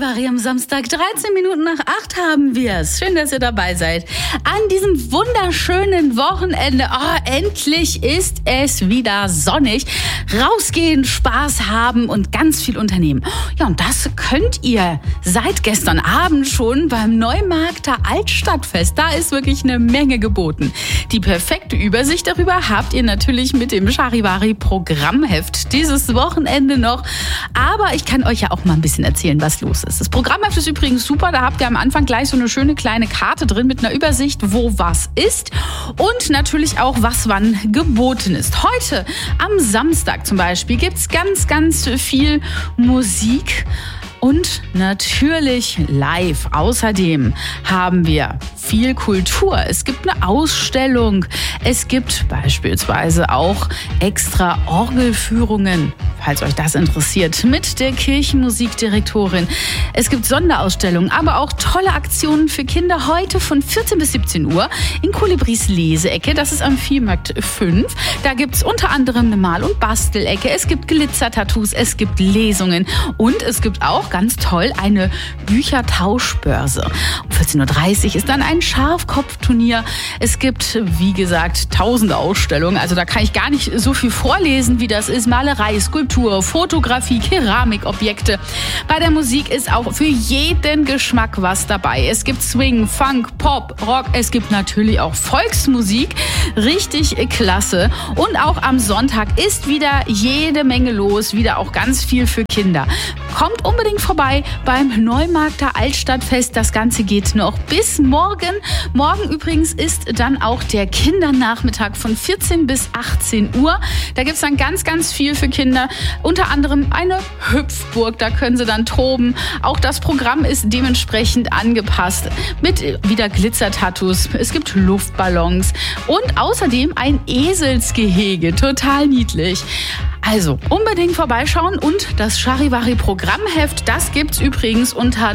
Charivari am Samstag, 13 Minuten nach 8 haben wir es. Schön, dass ihr dabei seid. An diesem wunderschönen Wochenende. Endlich ist es wieder sonnig. Rausgehen, Spaß haben und ganz viel unternehmen. Ja, und das könnt ihr seit gestern Abend schon beim Neumarkter Altstadtfest. Da ist wirklich eine Menge geboten. Die perfekte Übersicht darüber habt ihr natürlich mit dem Charivari Programmheft dieses Wochenende noch. Aber ich kann euch ja auch mal ein bisschen erzählen, was los ist. Das Programmheft ist übrigens super. Da habt ihr am Anfang gleich so eine schöne kleine Karte drin mit einer Übersicht, wo was ist und natürlich auch, was wann geboten ist. Heute am Samstag zum Beispiel gibt's ganz viel Musik. Und natürlich live. Außerdem haben wir viel Kultur. Es gibt eine Ausstellung. Es gibt beispielsweise auch extra Orgelführungen, falls euch das interessiert, mit der Kirchenmusikdirektorin. Es gibt Sonderausstellungen, aber auch tolle Aktionen für Kinder heute von 14 bis 17 Uhr in Kolibris Leseecke. Das ist am Viehmarkt 5. Da gibt es unter anderem eine Mal- und Bastelecke. Es gibt Glitzertattoos, es gibt Lesungen und es gibt auch ganz toll eine Büchertauschbörse. Um 14.30 Uhr ist dann ein Schafkopfturnier. Es gibt, wie gesagt, 1000 Ausstellungen. Also da kann ich gar nicht so viel vorlesen, wie das ist. Malerei, Skulptur, Fotografie, Keramikobjekte. Bei der Musik ist auch für jeden Geschmack was dabei. Es gibt Swing, Funk, Pop, Rock. Es gibt natürlich auch Volksmusik. Richtig klasse. Und auch am Sonntag ist wieder jede Menge los. Wieder auch ganz viel für Kinder. Kommt unbedingt vorbei beim Neumarkter Altstadtfest. Das Ganze geht noch bis morgen. Morgen übrigens ist dann auch der Kindernachmittag von 14 bis 18 Uhr. Da gibt es dann ganz viel für Kinder. Unter anderem eine Hüpfburg, da können sie dann toben. Auch das Programm ist dementsprechend angepasst mit wieder Glitzertattoos. Es gibt Luftballons und außerdem ein Eselsgehege. Total niedlich. Also unbedingt vorbeischauen und das Charivari Programmheft, das gibt's übrigens unter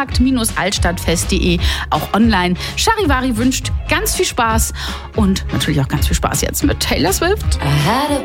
neumarkt-altstadtfest.de, auch online. Charivari wünscht ganz viel Spaß und natürlich auch ganz viel Spaß jetzt mit Taylor Swift. I had a